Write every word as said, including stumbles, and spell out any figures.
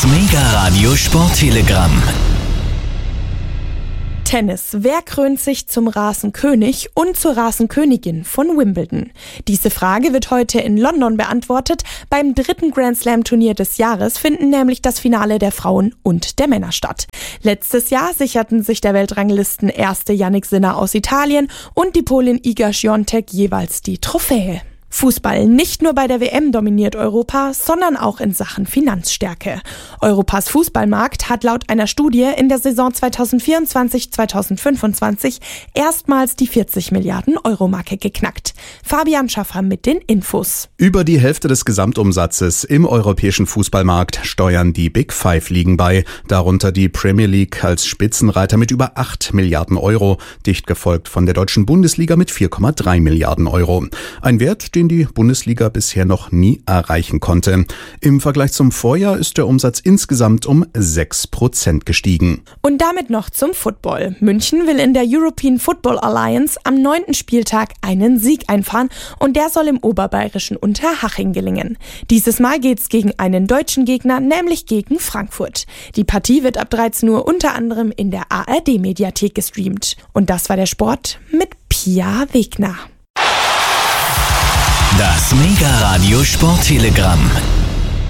Das Mega-Radio Sporttelegramm. Tennis. Wer krönt sich zum Rasenkönig und zur Rasenkönigin von Wimbledon? Diese Frage wird heute in London beantwortet. Beim dritten Grand Slam Turnier des Jahres finden nämlich das Finale der Frauen und der Männer statt. Letztes Jahr sicherten sich der Weltranglisten erste Jannik Sinner aus Italien und die Polin Iga Świątek jeweils die Trophäe. Fußball. Nicht nur bei der W M dominiert Europa, sondern auch in Sachen Finanzstärke. Europas Fußballmarkt hat laut einer Studie in der Saison zweitausendvierundzwanzig zweitausendfünfundzwanzig erstmals die vierzig Milliarden Euro Marke geknackt. Fabian Schaffer mit den Infos. Über die Hälfte des Gesamtumsatzes im europäischen Fußballmarkt steuern die Big Five Ligen bei, darunter die Premier League als Spitzenreiter mit über acht Milliarden Euro, dicht gefolgt von der deutschen Bundesliga mit vier Komma drei Milliarden Euro. Ein Wert, den die Bundesliga bisher noch nie erreichen konnte. Im Vergleich zum Vorjahr ist der Umsatz insgesamt um sechs Prozent gestiegen. Und damit noch zum Football. München will in der European Football Alliance am neunten Spieltag einen Sieg einfahren und der soll im oberbayerischen Unterhaching gelingen. Dieses Mal geht's gegen einen deutschen Gegner, nämlich gegen Frankfurt. Die Partie wird ab dreizehn Uhr unter anderem in der A R D-Mediathek gestreamt. Und das war der Sport mit Pia Wegner. Das Mega-Radio Sporttelegramm.